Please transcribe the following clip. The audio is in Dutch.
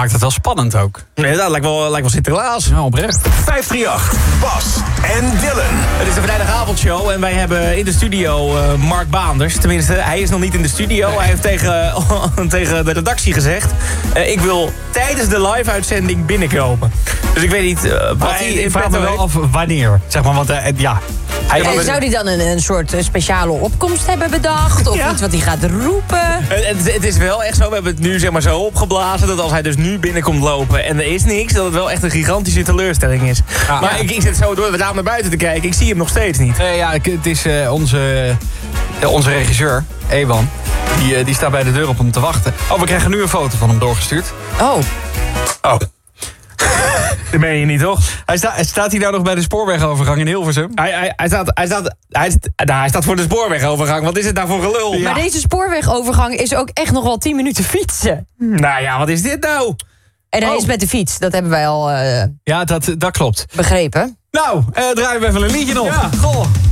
maakt het wel spannend ook. Nee, dat lijkt wel Sinterklaas. Ja, oprecht. 538, Bas en Dylan. Het is de vrijdagavondshow en wij hebben in de studio Mark Baanders. Tenminste, hij is nog niet in de studio. Hij heeft tegen de redactie gezegd... ik wil tijdens de live-uitzending binnenkomen. Dus ik weet niet wat hij in Ik vraag me petto wel heeft. af wanneer. Zeg maar, want ja... Zou hij dan een soort speciale opkomst hebben bedacht? Of iets wat hij gaat roepen? Het is wel echt zo, we hebben het nu zeg maar zo opgeblazen... dat als hij dus nu binnenkomt lopen en er is niks... dat het wel echt een gigantische teleurstelling is. Ja. Maar ik zit zo door het raam naar buiten te kijken. Ik zie hem nog steeds niet. Het is onze regisseur, Ewan. Die staat bij de deur op hem te wachten. Oh, we krijgen nu een foto van hem doorgestuurd. Oh. Dat meen je niet, toch? Staat hij nou nog bij de spoorwegovergang in Hilversum? Hij staat voor de spoorwegovergang. Wat is het nou voor gelul? Ja. Maar deze spoorwegovergang is ook echt nog wel 10 minuten fietsen. Nou ja, wat is dit nou? En hij is met de fiets, dat hebben wij al Ja, dat klopt. begrepen. Nou, draaien we even een liedje nog. Ja, goh.